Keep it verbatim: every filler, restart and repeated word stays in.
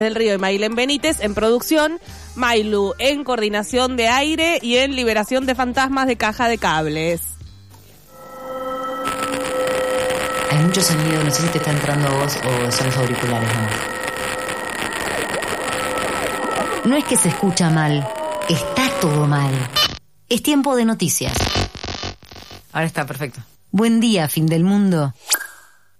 del Río y Mailén Benítez en producción, Mailu en coordinación de aire y en liberación de fantasmas de caja de cables. Hay mucho sonido, no sé si te está entrando a vos o son los auriculares, ¿no? No es que se escucha mal, está todo mal. Es tiempo de noticias. Ahora está perfecto. Buen día, fin del mundo.